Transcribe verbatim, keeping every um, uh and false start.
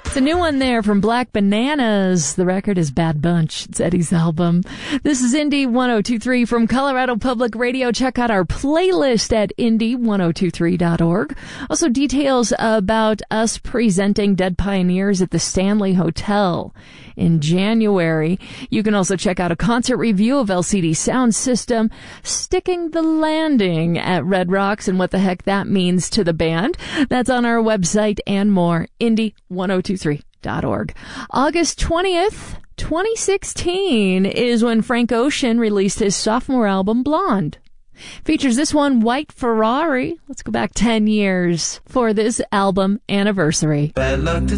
It's a new one there from Black Bananas. The record is Bad Bunch. It's Eddie's album. This is Indie one oh two three from Colorado Public Radio. Check out our playlist at indie ten twenty-three dot org. Also details about us presenting Dead Pioneers at the Stanley Hotel in January. You can also check out a concert review of L C D Sound System, Sticking the Landing at Red Rocks, and what the heck that means to the band. That's on our website and more. indie ten twenty-three dot org. August twentieth, twenty sixteen is when Frank Ocean released his sophomore album, Blonde. Features this one, White Ferrari. Let's go back ten years for this album anniversary. Bad luck to